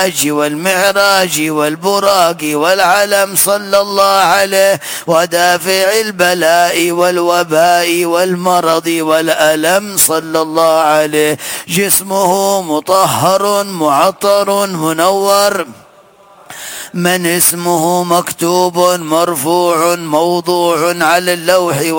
التاج والمعراج والبراق والعلم صلى الله عليه، ودافع البلاء والوباء والمرض والألم صلى الله عليه. جسمه مطهر معطر منور، من اسمه مكتوب مرفوع موضوع على اللوح